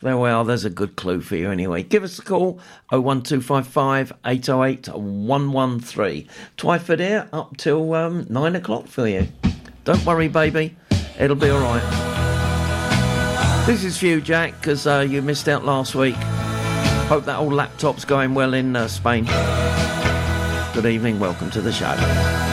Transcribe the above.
There we are. There's a good clue for you anyway. Give us a call, 01255 808 113. Twyford here up till 9 o'clock for you. Don't worry, baby. It'll be all right. This is for you, Jack, because you missed out last week. Hope that old laptop's going well in Spain. Good evening. Welcome to the show.